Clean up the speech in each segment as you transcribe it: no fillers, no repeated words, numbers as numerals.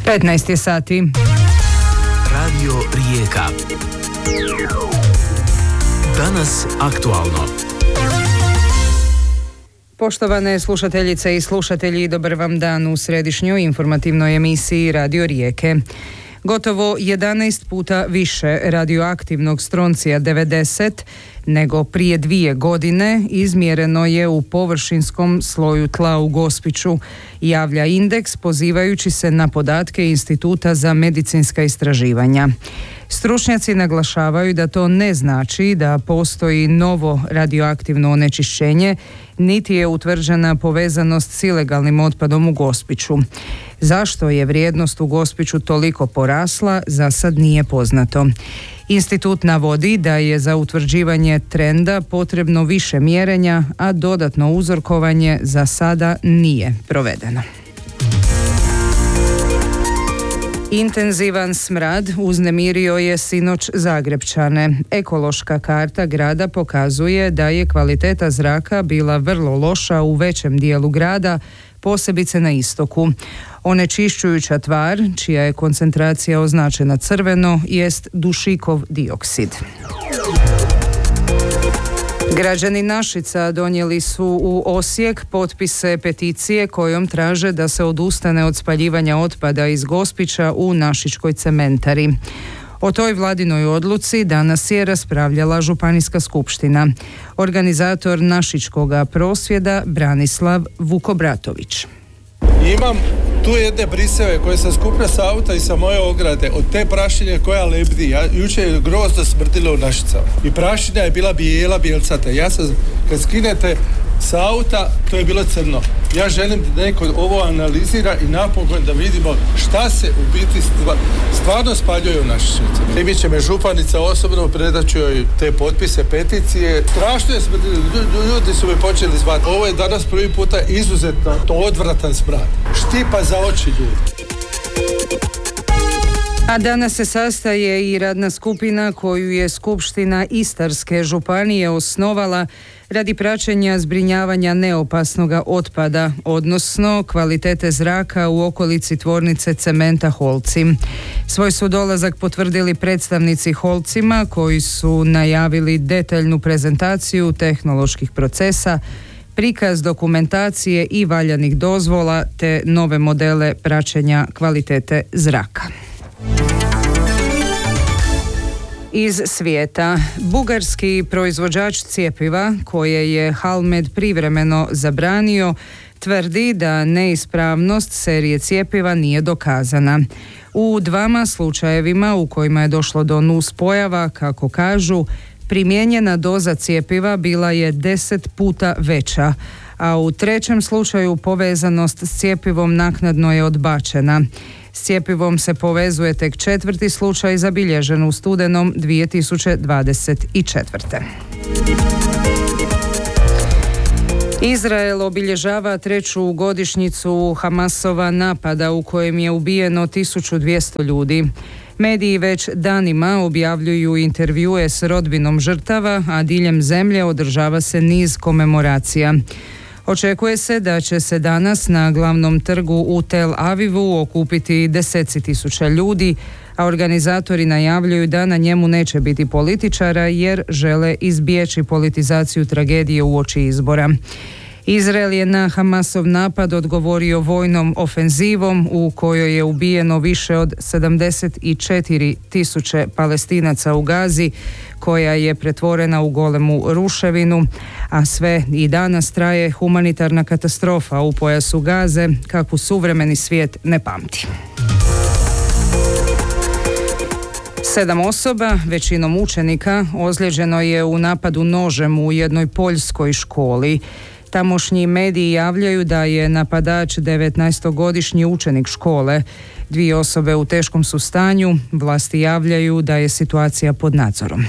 15 je sati. Radio Rijeka. Danas aktualno. Poštovane slušateljice i slušatelji, dobar vam dan u središnjoj informativnoj emisiji Radio Rijeke. Gotovo 11 puta više radioaktivnog stroncija 90 nego prije 2 godine izmjereno je u površinskom sloju tla u Gospiću, javlja Indeks pozivajući se na podatke Instituta za medicinska istraživanja. Stručnjaci naglašavaju da to ne znači da postoji novo radioaktivno onečišćenje, niti je utvrđena povezanost s ilegalnim otpadom u Gospiću. Zašto je vrijednost u Gospiću toliko porasla, za sad nije poznato. Institut navodi da je za utvrđivanje trenda potrebno više mjerenja, a dodatno uzorkovanje za sada nije provedeno. Intenzivan smrad uznemirio je sinoć Zagrepčane. Ekološka karta grada pokazuje da je kvaliteta zraka bila vrlo loša u većem dijelu grada, posebice na istoku. Onečišćujuća tvar, čija je koncentracija označena crveno, jest dušikov dioksid. Građani Našica donijeli su u Osijek potpise peticije kojom traže da se odustane od spaljivanja otpada iz Gospića u Našičkoj cementari. O toj vladinoj odluci danas je raspravljala Županijska skupština. Organizator Našičkoga prosvjeda Branislav Vukobratović. Imam tu jedne briseve koje sam skupio sa auta i sa moje ograde od te prašine koja lebdi. Jučer je grozno smrdilo u Našicama i prašina je bila bijela, bijelcata. Ja sam, kad skinete sa auta, to je bilo crno. Ja želim da neko ovo analizira i napokon da vidimo šta se u biti stvarno spaljuje u Našičicama. Primit će me županica osobno, predat ću joj te potpise, peticije. Strašno je smrdilo, ljudi su me počeli zvati. Ovo je danas prvi puta izuzetno odvratan smrad. Štipa za oči ljudi. A danas se sastaje i radna skupina koju je Skupština Istarske županije osnovala radi praćenja zbrinjavanja neopasnog otpada, odnosno kvalitete zraka u okolici tvornice cementa Holci. Svoj su dolazak potvrdili predstavnici Holcima koji su najavili detaljnu prezentaciju tehnoloških procesa, prikaz dokumentacije i valjanih dozvola te nove modele praćenja kvalitete zraka. Iz svijeta, bugarski proizvođač cjepiva koje je Halmed privremeno zabranio tvrdi da neispravnost serije cjepiva nije dokazana. U 2 slučajevima u kojima je došlo do nuspojava, kako kažu, primijenjena doza cjepiva bila je 10 puta veća, a u 3. slučaju povezanost s cjepivom naknadno je odbačena. S cjepivom se povezuje tek 4. slučaj zabilježen u studenom 2024. Izrael obilježava 3. godišnjicu Hamasova napada u kojem je ubijeno 1200 ljudi. Mediji već danima objavljuju intervjue s rodbinom žrtava, a diljem zemlje održava se niz komemoracija. Očekuje se da će se danas na glavnom trgu u Tel Avivu okupiti 10.000 ljudi, a organizatori najavljuju da na njemu neće biti političara jer žele izbjeći politizaciju tragedije uoči izbora. Izrael je na Hamasov napad odgovorio vojnom ofenzivom u kojoj je ubijeno više od 74.000 Palestinaca u Gazi, koja je pretvorena u golemu ruševinu, a sve i danas traje humanitarna katastrofa u pojasu Gaze, kakvu suvremeni svijet ne pamti. 7 osoba, većinom učenika, ozlijeđeno je u napadu nožem u jednoj poljskoj školi. Tamošnji mediji javljaju da je napadač 19-godišnji učenik škole. 2 osobe u teškom su stanju, vlasti javljaju da je situacija pod nadzorom.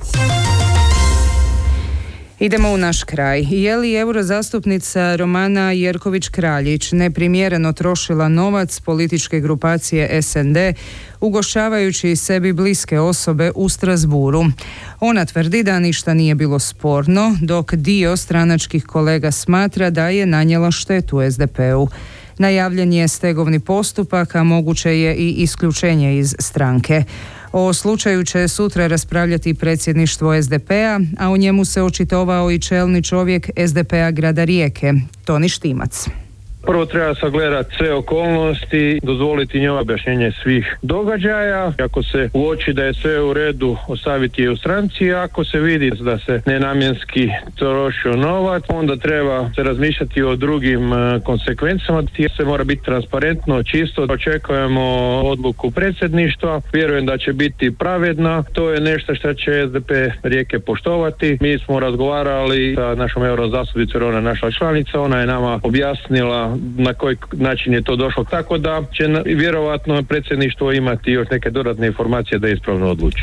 Idemo u naš kraj. Je li eurozastupnica Romana Jerković-Kraljić neprimjereno trošila novac političke grupacije SND ugošćavajući sebi bliske osobe u Strasbourgu? Ona tvrdi da ništa nije bilo sporno, dok dio stranačkih kolega smatra da je nanijela štetu SDP-u. Najavljen je stegovni postupak, a moguće je i isključenje iz stranke. O slučaju će sutra raspravljati predsjedništvo SDP-a, a u njemu se očitovao i čelni čovjek SDP-a grada Rijeke, Toni Štimac. Prvo treba sagledati sve okolnosti, dozvoliti njoj objašnjenje svih događaja. Ako se uoči da je sve u redu, ostaviti je u stranci. Ako se vidi da se nenamjenski trošio novac, onda treba se razmišljati o drugim konsekvencama. Se mora biti transparentno, čisto. Očekujemo odluku predsjedništva. Vjerujem da će biti pravedna. To je nešto što će SDP Rijeke poštovati. Mi smo razgovarali sa našom eurozastupnicom, ona je naša članica. Ona je nama objasnila na koji način je to došlo, tako da će vjerovatno predsjedništvo imati još neke dodatne informacije da ispravno odluči.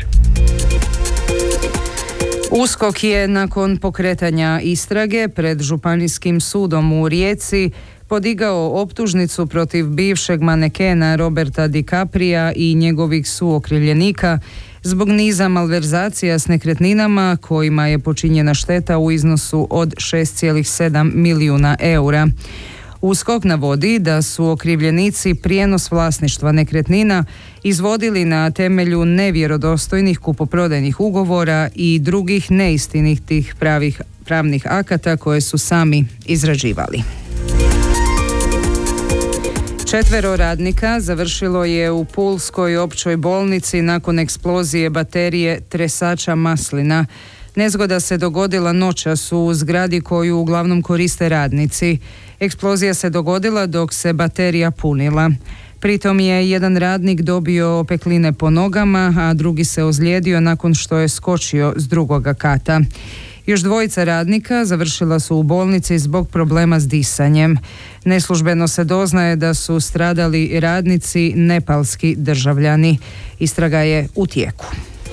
USKOK je nakon pokretanja istrage pred Županijskim sudom u Rijeci podigao optužnicu protiv bivšeg manekena Roberta DiCapria i njegovih suokrivljenika zbog niza malverzacija s nekretninama kojima je počinjena šteta u iznosu od 6,7 milijuna eura. USKOK navodi da su okrivljenici prijenos vlasništva nekretnina izvodili na temelju nevjerodostojnih kupoprodajnih ugovora i drugih neistinitih pravnih akata koje su sami izrađivali. 4 radnika završilo je u Pulskoj općoj bolnici nakon eksplozije baterije tresača maslina. Nezgoda se dogodila noćas u zgradi koju uglavnom koriste radnici. Eksplozija se dogodila dok se baterija punila. Pritom je jedan radnik dobio opekline po nogama, a drugi se ozlijedio nakon što je skočio s drugoga kata. Još 2 radnika završila su u bolnici zbog problema s disanjem. Neslužbeno se doznaje da su stradali radnici nepalski državljani. Istraga je u tijeku.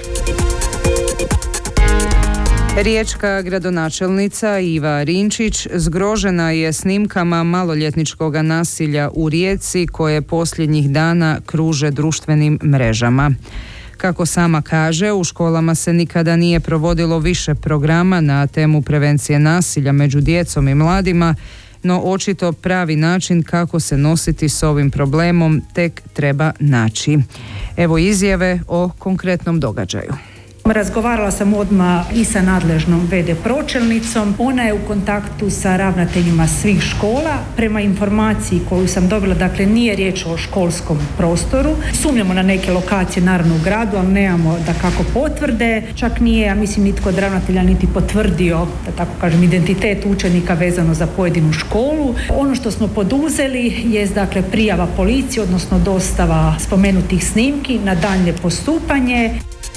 Riječka gradonačelnica Iva Rinčić zgrožena je snimkama maloljetničkog nasilja u Rijeci koje posljednjih dana kruže društvenim mrežama. Kako sama kaže, u školama se nikada nije provodilo više programa na temu prevencije nasilja među djecom i mladima, no očito pravi način kako se nositi s ovim problemom tek treba naći. Evo izjave o konkretnom događaju. Razgovarala sam odmah i sa nadležnom VD pročelnicom. Ona je u kontaktu sa ravnateljima svih škola. Prema informaciji koju sam dobila, dakle nije riječ o školskom prostoru. Sumnjamo na neke lokacije naravno u gradu, ali nemamo da kako potvrde. Čak nije, ja mislim, nitko od ravnatelja niti potvrdio, da tako kažem, identitet učenika vezano za pojedinu školu. Ono što smo poduzeli je dakle prijava policiji, odnosno dostava spomenutih snimki na daljnje postupanje.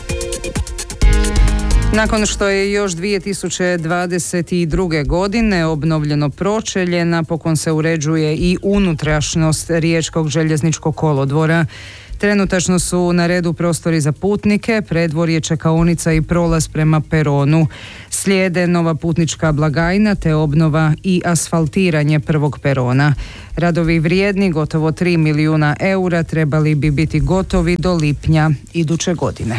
Nakon što je još 2022. godine obnovljeno pročelje, napokon se uređuje i unutrašnjost Riječkog željezničkog kolodvora. Trenutačno su na redu prostori za putnike, predvorje, čekaonica i prolaz prema peronu. Slijede nova putnička blagajna te obnova i asfaltiranje prvog perona. Radovi vrijedni gotovo 3 milijuna eura trebali bi biti gotovi do lipnja iduće godine.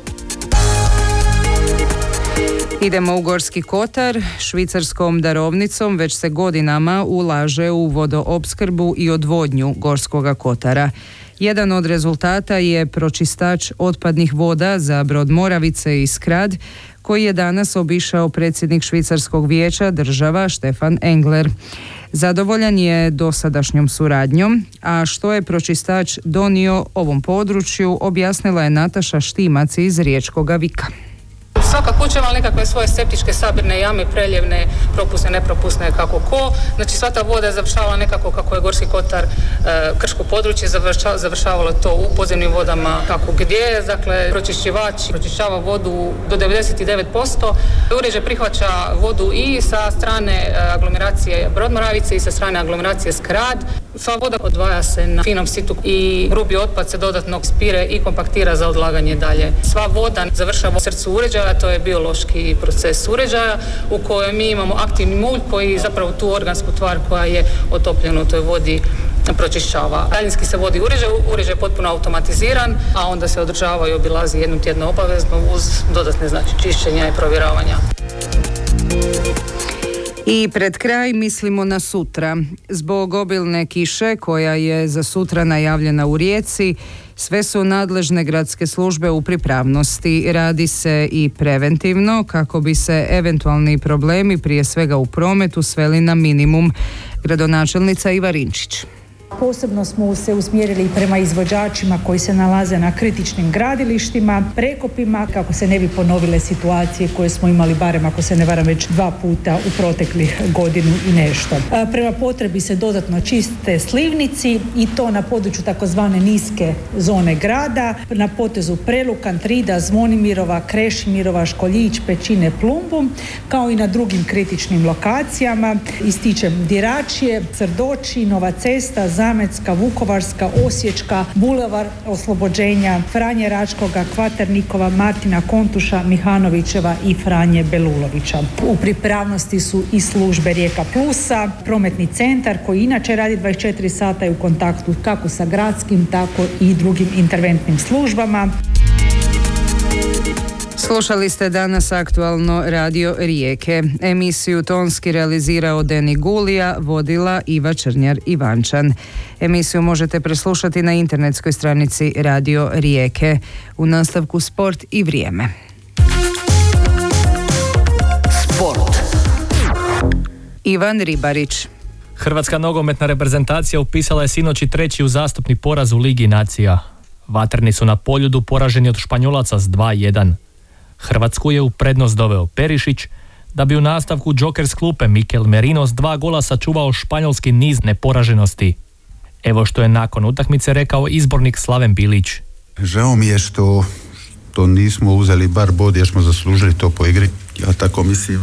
Idemo u Gorski kotar. Švicarskom darovnicom već se godinama ulaže u vodoopskrbu i odvodnju Gorskoga kotara. Jedan od rezultata je pročistač otpadnih voda za Brod Moravice i Skrad, koji je danas obišao predsjednik Švicarskog vijeća država Stefan Engler. Zadovoljan je dosadašnjom suradnjom, a što je pročistač donio ovom području objasnila je Nataša Štimac iz Riječkoga Vika. Svaka kuća ima nekakve svoje septičke sabirne jame, preljevne, propusne, nepropusne, kako ko. Znači sva ta voda je završavala nekako kako je Gorski kotar, krško područje, završavalo to u podzemnim vodama kako gdje. Dakle, pročišćivač pročišćava vodu do 99%. Uređaj prihvaća vodu i sa strane aglomeracije Brod Moravice i sa strane aglomeracije Skrad. Sva voda odvaja se na finom situ i grubi otpad se dodatno spire i kompaktira za odlaganje dalje. Sva voda završava u srcu uređaja, to je biološki proces uređaja u kojem mi imamo aktivni mulj koji zapravo tu organsku tvar koja je otopljena u toj vodi pročišćava. Daljinski se vodi uređaj je potpuno automatiziran, a onda se održava i obilazi jednom tjedno obavezno uz dodatne čišćenja i provjeravanja. I pred kraj mislimo na sutra. Zbog obilne kiše koja je za sutra najavljena u Rijeci, sve su nadležne gradske službe u pripravnosti. Radi se i preventivno kako bi se eventualni problemi, prije svega u prometu, sveli na minimum. Gradonačelnica Iva Rinčić. Posebno smo se usmjerili prema izvođačima koji se nalaze na kritičnim gradilištima, prekopima, kako se ne bi ponovile situacije koje smo imali, barem ako se ne varam, već 2 puta u proteklih godinu i nešto. Prema potrebi se dodatno čiste slivnici i to na području takozvane niske zone grada, na potezu Prelukan, Trida, Zvonimirova, Krešimirova, Školjić, Pećine, Plumbu, kao i na drugim kritičnim lokacijama. Ističem Diračije, Crdoči, Nova cesta, Zamecka, Vukovarska, Osječka, Bulevar Oslobođenja, Franje Račkoga, Kvaternikova, Martina Kontuša, Mihanovićeva i Franje Belulovića. U pripravnosti su i službe Rijeka Plusa, prometni centar koji inače radi 24 sata i u kontaktu kako sa gradskim, tako i drugim interventnim službama. Slušali ste danas aktualno Radio Rijeke. Emisiju tonski realizirao Deni Gulija, vodila Iva Črnjar-Ivančan. Emisiju možete preslušati na internetskoj stranici Radio Rijeke. U nastavku sport i vrijeme. Sport. Ivan Ribarić. Hrvatska nogometna reprezentacija upisala je sinoć i 3. uzastopni poraz u Ligi nacija. Vatreni su na Poljudu poraženi od Španjolaca s 2:1. Hrvatsku je u prednost doveo Perišić, da bi u nastavku džoker s klupe Mikel Merino s 2 gola sačuvao španjolski niz neporaženosti. Evo što je nakon utakmice rekao izbornik Slaven Bilić. Žao mi je što nismo uzeli bar bod jer smo zaslužili to po igri. Ja tako mislim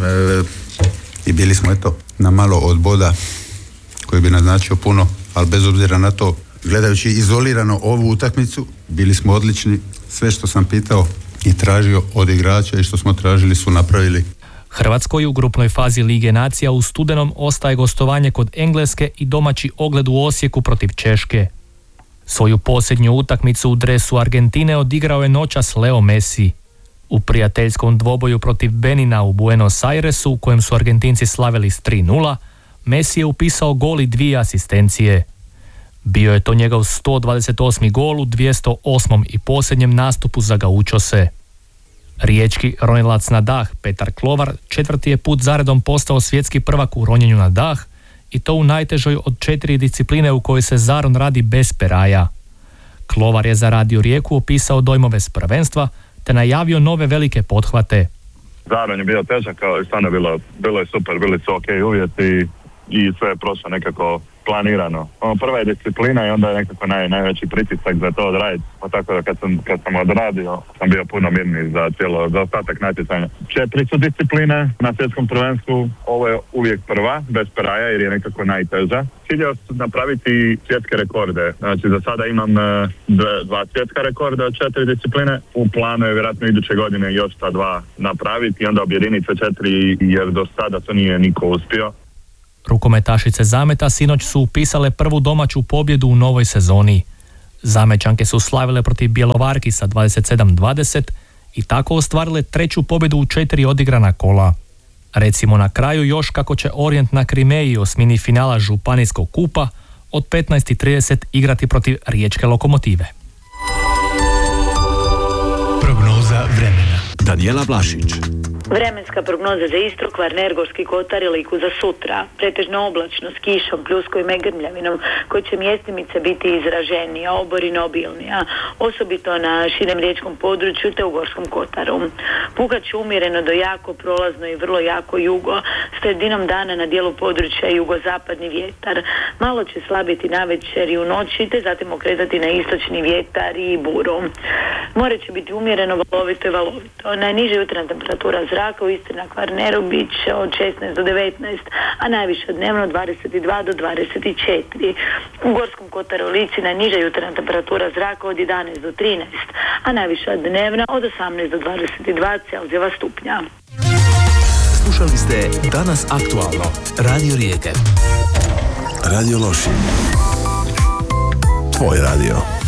i bili smo na malo od boda koji bi naznačio puno, ali bez obzira na to, gledajući izolirano ovu utakmicu, bili smo odlični. Sve što sam pitao i tražio od igrača i što smo tražili su napravili. Hrvatskoj u grupnoj fazi Lige nacija u studenom ostaje gostovanje kod Engleske i domaći ogled u Osijeku protiv Češke. Svoju posljednju utakmicu u dresu Argentine odigrao je noćas Leo Messi. U prijateljskom dvoboju protiv Benina u Buenos Airesu, u kojem su Argentinci slavili s 3:0, Messi je upisao gol i 2 asistencije. Bio je to njegov 128. gol u 208. i posljednjem nastupu za Gaučose. Riječki ronilac na dah Petar Klovar 4. je put zaredom postao svjetski prvak u ronjenju na dah i to u najtežoj od 4 discipline u kojoj se zaron radi bez peraja. Klovar je za Radio Rijeku opisao dojmove s prvenstva te najavio nove velike pothvate. Zaron je bio težak, ali stvarno bilo je super, bili su ok uvjeti i sve je prošlo nekako planirano. Prva je disciplina i onda je nekako najveći pritisak za to odraditi. Pa tako da kad sam odradio, sam bio puno mirniji za ostatak natjecanja. 4 su discipline na svjetskom prvenstvu. Ovo je uvijek prva, bez peraja, jer je nekako najteža. Ciljao sam napraviti svjetske rekorde. Znači za sada imam 2 svjetska rekorda od 4 discipline. U planu je vjerojatno iduće godine još ta 2 napraviti i onda objediniti sve 4, jer do sada to nije niko uspio. Rukometašice Zameta sinoć su upisale prvu domaću pobjedu u novoj sezoni. Zamećanke su slavile protiv Bjelovarki sa 27-20 i tako ostvarile 3. pobjedu u 4 odigrana kola. Recimo na kraju još kako će Orient na Krimeji osmini finala Županijskog kupa od 15:30 igrati protiv Riječke Lokomotive. Prognoza vremena. Danijela Vlašić. Vremenska prognoza za Istru, Kvarner, Gorski kotar i Liku za sutra. Pretežno oblačno s kišom, pljuskom i grmljavinom koji će mjestimice biti izraženija, oborino obilnija, osobito na širem riječkom području te u Gorskom kotaru. Puhat će umjereno do jako prolazno i vrlo jako jugo, sredinom dana na dijelu područja jugozapadni vjetar. Malo će slabiti navečer i u noći te zatim okretati na istočni vjetar i buru. More će biti umjereno valovito i valovito. Najniža jutarnja temperatura zraka u Istri na Kvarneru bit će od 16 do 19, a najviše dnevno 22 do 24. U Gorskom kotaru i Lici najniža jutarnja temperatura zraka od 11 do 13, a najviša dnevna od 18 do 22 Celzijeva stupnja. Slušali ste Danas aktualno. Radio Rijeke. Radio Lošinj. Tvoj radio.